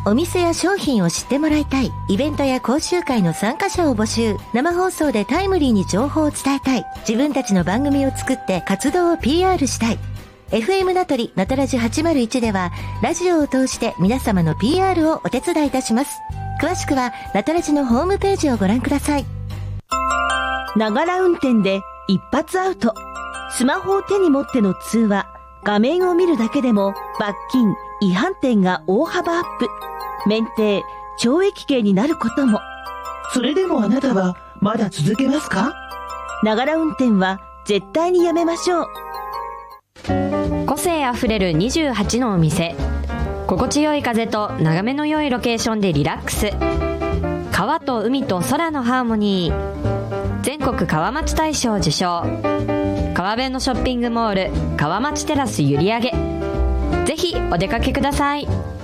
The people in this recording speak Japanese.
お店や商品を知ってもらいたい。イベントや講習会の参加者を募集。生放送でタイムリーに情報を伝えたい。自分たちの番組を作って活動を PR したい。FM ナトリナトラジ801ではラジオを通して皆様の PR をお手伝いいたします。詳しくはナトラジのホームページをご覧ください。 ながら運転で一発アウト。スマホを手に持っての通話、画面を見るだけでも罰金、違反点が大幅アップ。免停、懲役刑になることも。 それでもあなたはまだ続けますか？ ながら運転は絶対にやめましょう。 個性あふれる28のお店。心地よい風と眺めの良いロケーションでリラックス。川と海と空のハーモニー。全国川町大賞受賞。川辺のショッピングモール川町テラス閖上。ぜひお出かけください。